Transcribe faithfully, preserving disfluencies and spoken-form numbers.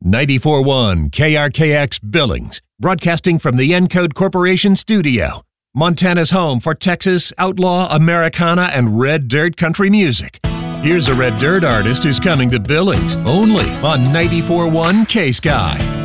ninety-four point one K R K X Billings, broadcasting from the Encode Corporation studio. Montana's home for Texas, outlaw, Americana, and red dirt country music. Here's a red dirt artist who's coming to Billings, only on ninety-four point one K-Sky.